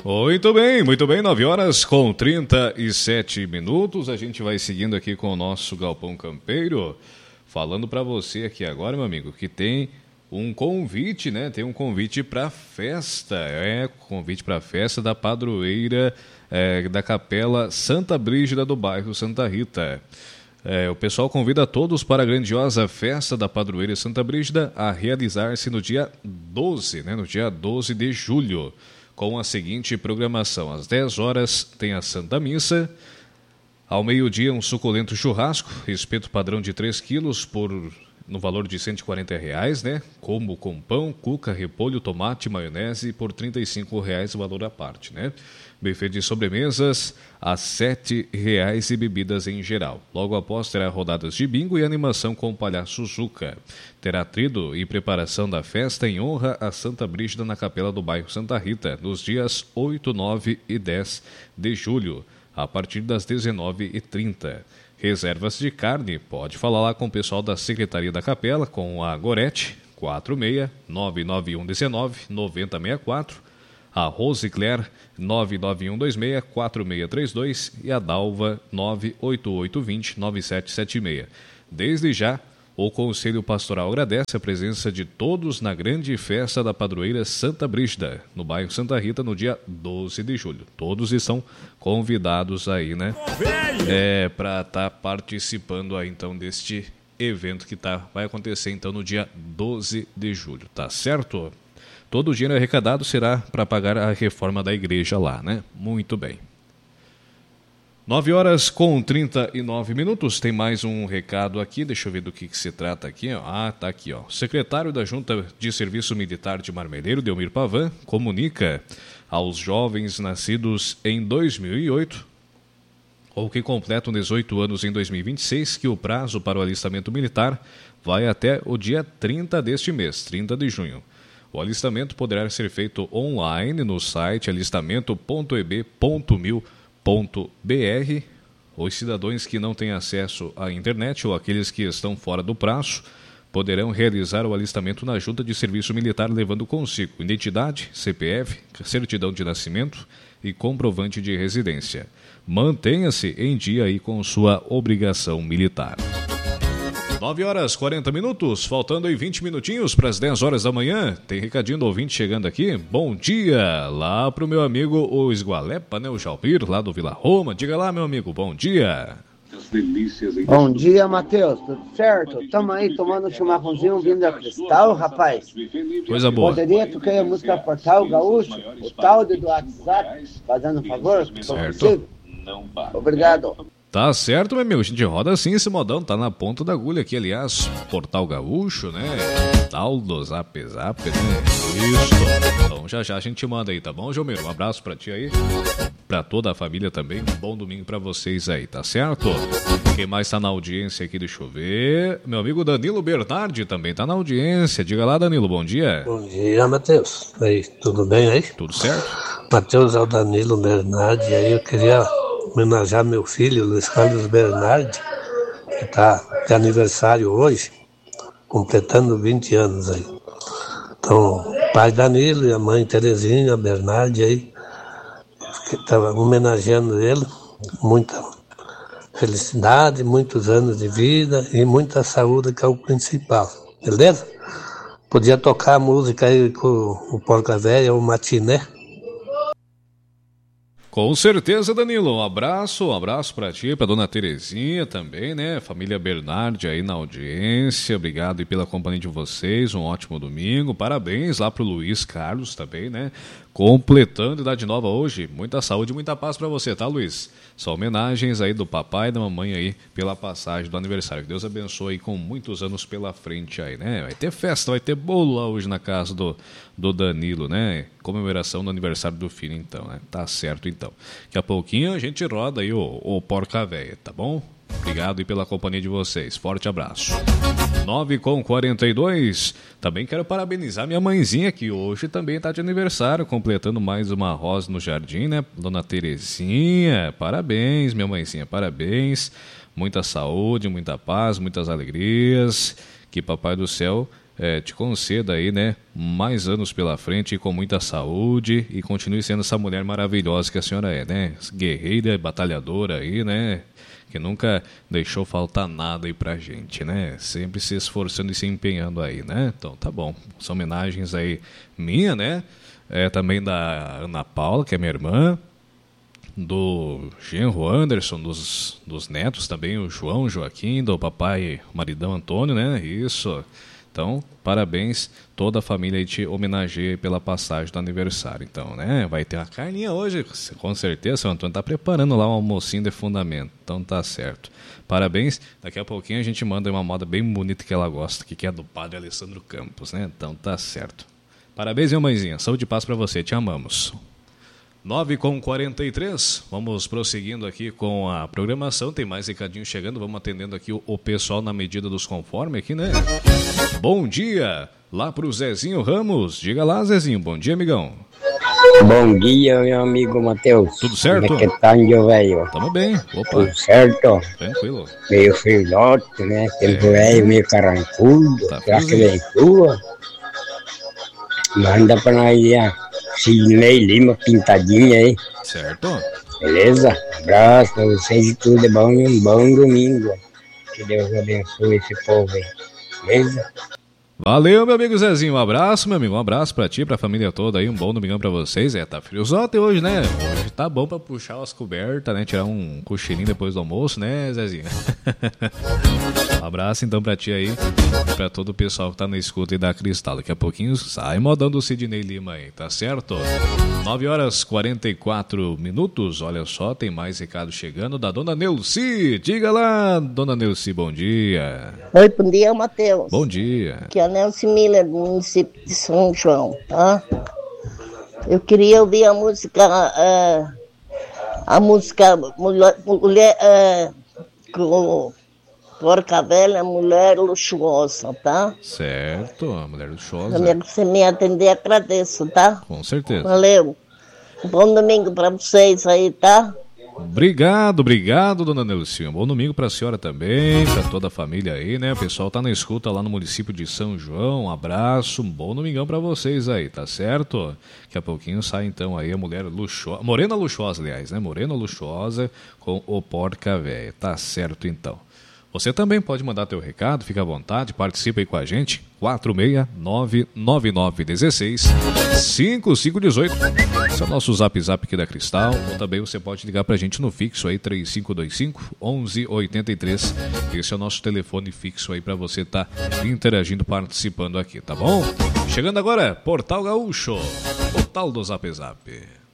Muito bem, 9h37. A gente vai seguindo aqui com o nosso Galpão Campeiro, falando para você aqui agora, meu amigo, que tem um convite, né? Tem um convite para festa, convite para festa da padroeira da Capela Santa Brígida do bairro Santa Rita. O pessoal convida todos para a grandiosa festa da padroeira Santa Brígida a realizar-se no dia 12, né? No dia 12 de julho. Com a seguinte programação: às 10 horas tem a Santa Missa, ao meio-dia um suculento churrasco, espeto padrão de 3 quilos no valor de R$140, né? Combo com pão, cuca, repolho, tomate, maionese por R$35 o valor à parte, né? Buffet de sobremesas a R$7 e bebidas em geral. Logo após terá rodadas de bingo e animação com o palhaço Zuca. Terá trido e preparação da festa em honra a Santa Brígida na Capela do bairro Santa Rita, nos dias 8, 9 e 10 de julho, a partir das 19h30. Reservas de carne, pode falar lá com o pessoal da Secretaria da Capela, com a Gorete, 46-99119-9064, a Rosicler, 99126-4632 e a Dalva, 98820-9776. Desde já, o Conselho Pastoral agradece a presença de todos na grande festa da padroeira Santa Brígida, no bairro Santa Rita, no dia 12 de julho. Todos estão convidados aí, né? Para estar participando aí, então, deste evento que vai acontecer, então, no dia 12 de julho, tá certo? Todo o dinheiro arrecadado será para pagar a reforma da igreja lá, né? Muito bem. 9h39. Tem mais um recado aqui. Deixa eu ver do que se trata aqui. Tá aqui, ó. O secretário da Junta de Serviço Militar de Marmeleiro, Delmir Pavan, comunica aos jovens nascidos em 2008 ou que completam 18 anos em 2026 que o prazo para o alistamento militar vai até o dia 30 deste mês, 30 de junho. O alistamento poderá ser feito online no site alistamento.eb.mil.br. Os cidadãos que não têm acesso à internet ou aqueles que estão fora do prazo poderão realizar o alistamento na Junta de Serviço Militar levando consigo identidade, CPF, certidão de nascimento e comprovante de residência. Mantenha-se em dia aí com sua obrigação militar. 9h40, faltando aí 20 minutinhos para as 10 horas da manhã. Tem recadinho do ouvinte chegando aqui. Bom dia lá pro meu amigo o Esgualepa, né, o Jalmir, lá do Vila Roma. Diga lá, meu amigo, bom dia. Bom dia, Matheus, tudo certo? Estamos aí tomando um chimarrãozinho vindo da Cristal, rapaz. Coisa boa. Poderia tocar a música Portal Gaúcho, o tal do WhatsApp, fazendo um favor? Certo. Obrigado. Tá certo, meu amigo, a gente roda assim esse modão, tá na ponta da agulha aqui, aliás, Portal Gaúcho, né, tal do Zap, né, isso, então já a gente manda aí, tá bom, Jomiro? Um abraço pra ti aí, pra toda a família também, um bom domingo pra vocês aí, tá certo? Quem mais tá na audiência aqui, deixa eu ver, meu amigo Danilo Bernardi também tá na audiência, diga lá, Danilo, bom dia. Bom dia, Matheus, aí, tudo bem aí? Tudo certo? Matheus, é o Danilo Bernardi, aí eu queria homenagear meu filho, Luiz Carlos Bernardi, que está de aniversário hoje, completando 20 anos aí. Então, o pai Danilo e a mãe Terezinha Bernardi aí, estava homenageando ele, muita felicidade, muitos anos de vida e muita saúde, que é o principal, beleza? Podia tocar a música aí com o Porca Véia, o Matiné. Com certeza, Danilo, um abraço pra ti, pra dona Terezinha também, né, família Bernardi aí na audiência, obrigado aí pela companhia de vocês, um ótimo domingo, parabéns lá pro Luiz Carlos também, né, completando idade nova hoje, muita saúde e muita paz pra você, tá, Luiz? Só homenagens aí do papai e da mamãe aí pela passagem do aniversário, que Deus abençoe aí com muitos anos pela frente aí, né, vai ter festa, vai ter bolo lá hoje na casa do Danilo, né, comemoração do aniversário do filho, então, né, tá certo então. Daqui a pouquinho a gente roda aí o Porca Véia, tá bom? Obrigado aí pela companhia de vocês. Forte abraço. 9h42. Também quero parabenizar minha mãezinha, que hoje também está de aniversário, completando mais uma rosa no jardim, né? Dona Terezinha, parabéns, minha mãezinha, parabéns. Muita saúde, muita paz, muitas alegrias. Que Papai do Céu te conceda aí, né, mais anos pela frente com muita saúde e continue sendo essa mulher maravilhosa que a senhora é, né? Guerreira, batalhadora aí, né? Que nunca deixou faltar nada aí pra gente, né? Sempre se esforçando e se empenhando aí, né? Então tá bom. São homenagens aí minha, né? Também da Ana Paula, que é minha irmã, do genro Anderson, dos netos também, o João, o Joaquim, do papai, o maridão Antônio, né? Isso. Então, parabéns, toda a família aí te homenageia pela passagem do aniversário. Então, né, vai ter uma carninha hoje, com certeza, o Antônio está preparando lá um almocinho de fundamento. Então, tá certo. Parabéns, daqui a pouquinho a gente manda uma moda bem bonita que ela gosta, que é do padre Alessandro Campos, né? Então, tá certo. Parabéns, minha mãezinha, saúde e paz para você, te amamos. 9h43, vamos prosseguindo aqui com a programação, tem mais recadinho chegando, vamos atendendo aqui o pessoal na medida dos conformes aqui, né? Bom dia, lá pro Zezinho Ramos, diga lá, Zezinho, bom dia, amigão. Bom dia, meu amigo Matheus. Tudo certo? Como é que tá, meu velho? Tamo bem, opa. Tudo certo? Tranquilo. Meio filhote, né? Tempo velho, meio carrancudo, tá será que vem tua? Manda pra nós a Sidney Lima pintadinha aí. Certo. Beleza? Abraço pra vocês e tudo é bom e um bom domingo. Que Deus abençoe esse povo aí. Beleza? Valeu, meu amigo Zezinho, um abraço, meu amigo, um abraço pra ti, pra família toda aí, um bom domingão pra vocês. Tá friozote hoje, né? Hoje tá bom pra puxar as cobertas, né? Tirar um cochilinho depois do almoço, né, Zezinho? Um abraço então pra ti aí, e pra todo o pessoal que tá na escuta e da Cristal. Daqui a pouquinho sai modando o Sidney Lima aí, tá certo? 9h44, olha só, tem mais recado chegando da dona Neuci. Diga lá, dona Neuci, bom dia. Oi, bom dia, Matheus. Bom dia. Aqui é a Nelson Miller, do município de São João, tá? Eu queria ouvir a música Mulher, com Porca Velha, Mulher Luxuosa, tá? Certo, a Mulher Luxuosa. Se você me atender, agradeço, tá? Com certeza. Valeu. Bom domingo pra vocês aí, tá? Obrigado, dona Nelcinha. Bom domingo pra senhora também, pra toda a família aí, né? O pessoal tá na escuta lá no município de São João. Um abraço, um bom domingão pra vocês aí, tá certo? Daqui a pouquinho sai então aí a Mulher Luxuosa, Morena Luxuosa, aliás, né? Morena Luxuosa com o Porca Véia, tá certo então. Você também pode mandar teu recado, fica à vontade, participa aí com a gente, 469-9916-5518. Esse é o nosso zap aqui da Cristal, ou também você pode ligar pra gente no fixo aí, 3525-1183. Esse é o nosso telefone fixo aí pra você estar interagindo, participando aqui, tá bom? Chegando agora, Portal Gaúcho, Portal do Zap Zap.